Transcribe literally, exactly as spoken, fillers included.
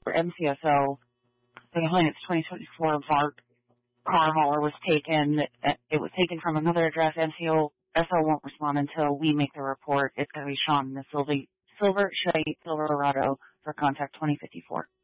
for M C S O. The Hilliance twenty twenty-four VARC car hauler was taken. It was taken from another address. M C O S O won't respond until we make the report. It's going to be Sean in the Silver, Silver Chevy Silverado for contact twenty fifty-four.